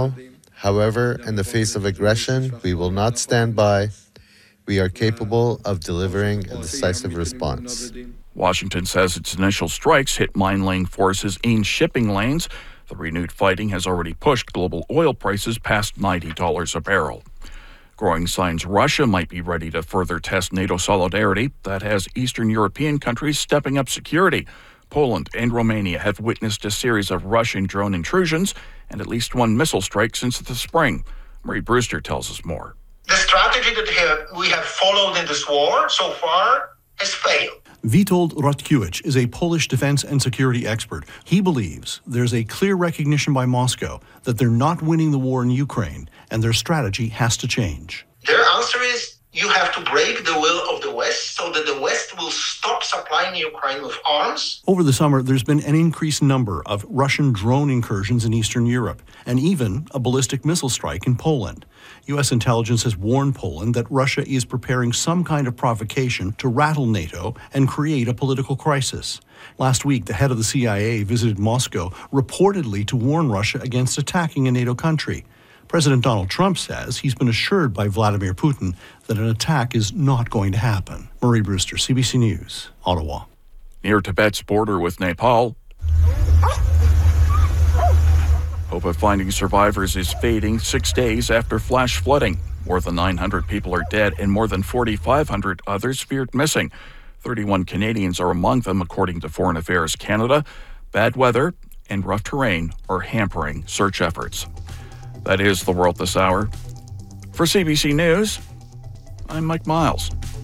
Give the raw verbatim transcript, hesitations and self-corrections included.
now. However, in the face of aggression, we will not stand by. We are capable of delivering a decisive response. Washington says its initial strikes hit mine-laying forces in shipping lanes. The renewed fighting has already pushed global oil prices past ninety dollars a barrel. Growing signs Russia might be ready to further test NATO solidarity. That has Eastern European countries stepping up security. Poland and Romania have witnessed a series of Russian drone intrusions and at least one missile strike since the spring. Marie Brewster tells us more. The strategy that we have followed in this war so far has failed. Witold Rotkiewicz is a Polish defense and security expert. He believes there's a clear recognition by Moscow that they're not winning the war in Ukraine and their strategy has to change. Their answer is you have to break the will of the West so that the West will stop supplying Ukraine with arms. Over the summer, there's been an increased number of Russian drone incursions in Eastern Europe and even a ballistic missile strike in Poland. U S intelligence has warned Poland that Russia is preparing some kind of provocation to rattle NATO and create a political crisis. Last week, the head of the C I A visited Moscow, reportedly to warn Russia against attacking a NATO country. President Donald Trump says he's been assured by Vladimir Putin that an attack is not going to happen. Marie Brewster, C B C News, Ottawa. Near Tibet's border with Nepal, hope of finding survivors is fading six days after flash flooding. More than nine hundred people are dead and more than forty-five hundred others feared missing. thirty-one Canadians are among them, according to Foreign Affairs Canada. Bad weather and rough terrain are hampering search efforts. That is the world this hour. For C B C News, I'm Mike Miles.